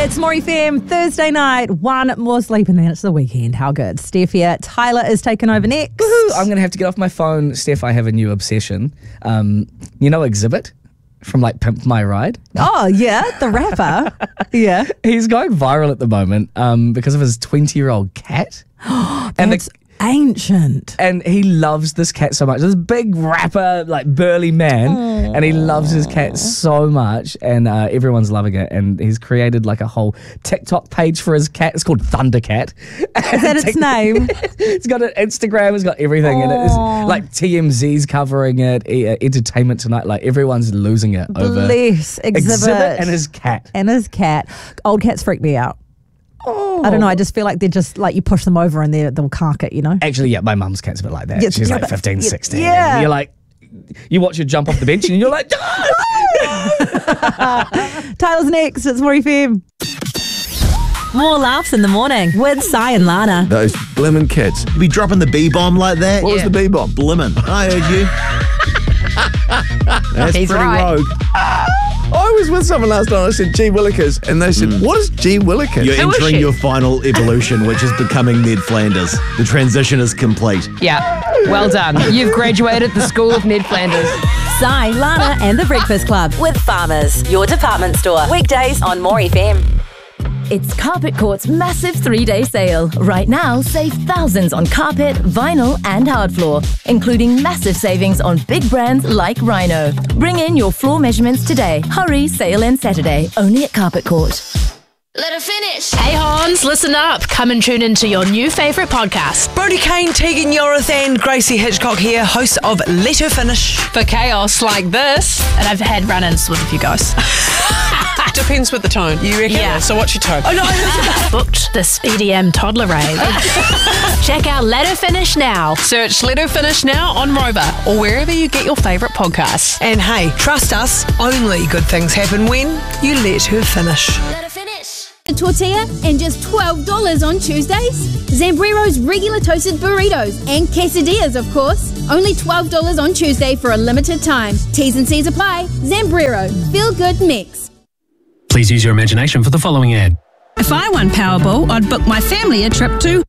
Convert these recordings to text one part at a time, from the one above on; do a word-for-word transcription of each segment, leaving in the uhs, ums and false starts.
It's More F M, Thursday night, one more sleep and then it's the weekend. How good. Steph here. Tyler is taking over next. Woo-hoo. I'm going to have to get off my phone. Steph, I have a new obsession. Um, you know Exhibit from like Pimp My Ride? Oh, yeah, the rapper. Yeah. He's going viral at the moment um, because of his twenty-year-old cat. and That's the, ancient. And he loves this cat so much. This big rapper, like burly man, Aww. and he loves his cat so much, and uh, everyone's loving it. And he's created like a whole TikTok page for his cat. It's called Thundercat. Is that its name? It's got an Instagram. It's got everything, Aww. and it's like T M Z's covering it. E- Entertainment Tonight. Like everyone's losing it over Bless Exhibit. Exhibit and his cat. And his cat. Old cats freak me out. Oh. I don't know. I just feel like they're just like you push them over and they they'll cark it, you know? Actually, yeah, my mum's cat's a bit like that. Yeah, She's yeah, like fifteen, sixteen. Yeah. And you're like, you watch her jump off the bench and you're like, Tyler's next. It's More F M. More laughs in the morning with Si and Lana. Those blimmin' kids. You be dropping the B-bomb like that? What yeah. was the B-bomb? Blimmin'. I heard you. That's He's pretty right. rogue. I was with someone last night. I said, gee willikers. And they said, mm. what is gee willikers? You're Who entering your final evolution, which is becoming Ned Flanders. The transition is complete. Yeah. Well done. You've graduated the school of Ned Flanders. Si, Lana and the Breakfast Club with Farmers, your department store. Weekdays on More F M. It's Carpet Court's massive three-day sale. Right now, save thousands on carpet, vinyl and hard floor, including massive savings on big brands like Rhino. Bring in your floor measurements today. Hurry, sale ends Saturday, only at Carpet Court. Let her finish. Hey Hans, listen up. Come and tune into your new favourite podcast. Brody Kane, Tegan Yorath and Gracie Hitchcock here, hosts of Let Her Finish. For chaos like this. And I've had run-ins with a few guys. Depends with the tone. You reckon? Yeah. So what's your tone? Oh, no. Booked this E D M toddler rave. Check out Let Her Finish now. Search Let Her Finish now on Rover or wherever you get your favourite podcasts. And hey, trust us, only good things happen when you let her finish. Let her finish. A tortilla and just twelve dollars on Tuesdays. Zambrero's regular toasted burritos and quesadillas, of course. Only twelve dollars on Tuesday for a limited time. T's and C's apply. Zambrero. Feel good mix. Please use your imagination for the following ad. If I won Powerball, I'd book my family a trip to...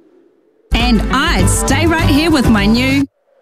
And I'd stay right here with my new...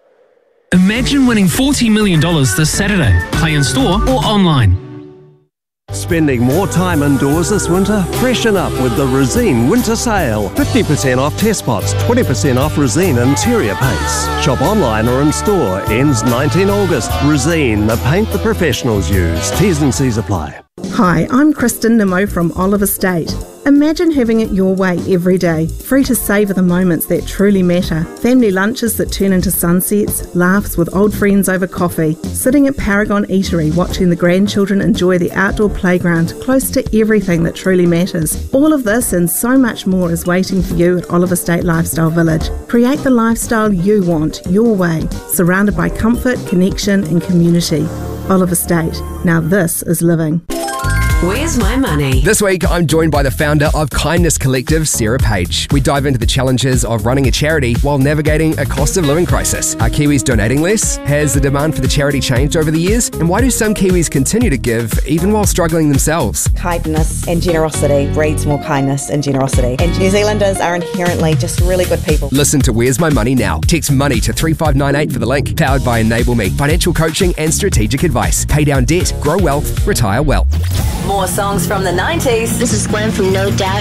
Imagine winning forty million dollars this Saturday. Play in store or online. Spending more time indoors this winter? Freshen up with the Resene Winter Sale. fifty percent off test pots, twenty percent off Resene interior paints. Shop online or in store. Ends nineteenth of August. Resene, the paint the professionals use. T's and C's apply. Hi, I'm Kristen Nimmo from Olive Estate. Imagine having it your way every day, free to savour the moments that truly matter. Family lunches that turn into sunsets, laughs with old friends over coffee, sitting at Paragon Eatery watching the grandchildren enjoy the outdoor playground close to everything that truly matters. All of this and so much more is waiting for you at Olive Estate Lifestyle Village. Create the lifestyle you want, your way, surrounded by comfort, connection and community. Olive Estate. Now this is living. Where's my money? This week, I'm joined by the founder of Kindness Collective, Sarah Page. We dive into the challenges of running a charity while navigating a cost of living crisis. Are Kiwis donating less? Has the demand for the charity changed over the years? And why do some Kiwis continue to give even while struggling themselves? Kindness and generosity breeds more kindness and generosity. And New Zealanders are inherently just really good people. Listen to Where's My Money now. Text MONEY to three five nine eight for the link. Powered by Enable Me. Financial coaching and strategic advice. Pay down debt, grow wealth, retire well. More songs from the nineties. This is Gwen from No Doubt.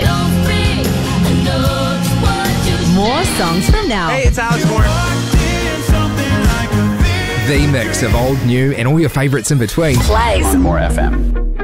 More songs from now. Hey, it's Alex Moore. The mix of old, new, and all your favourites in between. Plays More F M.